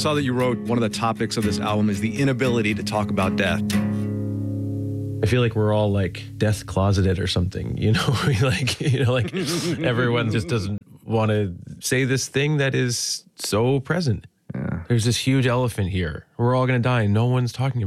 saw that you wrote one of the topics of this album is the inability to talk about death. I feel like we're all like death closeted or something, you know, like everyone just doesn't want to say this thing that is so present. Yeah. There's this huge elephant here. We're all going to die and no one's talking about it.